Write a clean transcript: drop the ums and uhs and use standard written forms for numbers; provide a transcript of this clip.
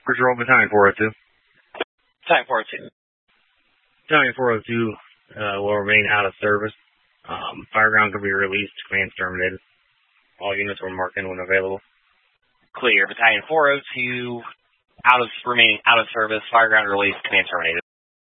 Patrol Battalion 402. Battalion 402. Battalion 402 will remain out of service. Fireground can be released. Command's terminated. All units were marked in when available. Clear. Battalion 402, remaining out of service. Fireground released. Command terminated.